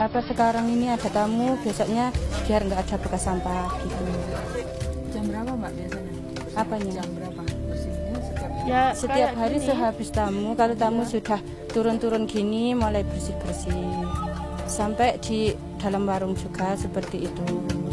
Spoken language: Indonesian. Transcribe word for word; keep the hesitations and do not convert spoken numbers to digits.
apa sekarang ini ada tamu, besoknya biar nggak ada bekas sampah gitu. Jam berapa Mbak biasanya? Apanya? Jam berapa bersihnya setiap Ya setiap hari gini. sehabis tamu, kalau tamu sudah turun-turun gini mulai bersih-bersih. Sampai di dalam warung juga seperti itu.